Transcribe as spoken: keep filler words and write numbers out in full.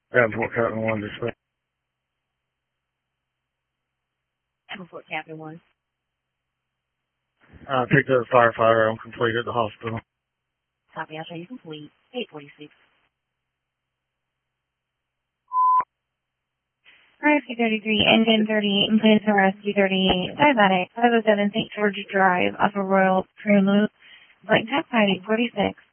Davenport Captain one, dispatch. Davenport Captain one. I picked up a firefighter. I'm complete at the hospital. Copy, I'll show you complete. eight forty-six. Rescue thirty-three, engine thirty-eight, and plans for rescue thirty-eight, diabetic, five oh seven Saint George Drive, off of Royal Prune Loop, blank tax I D forty-six.